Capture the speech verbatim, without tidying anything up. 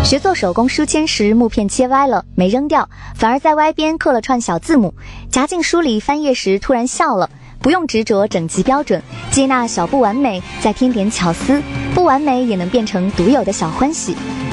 学做手工书签时，木片切歪了，没扔掉，反而在歪边刻了串小字母，夹进书里翻页时突然笑了。不用执着整齐标准，接纳小不完美，再添点巧思，不完美也能变成独有的小欢喜。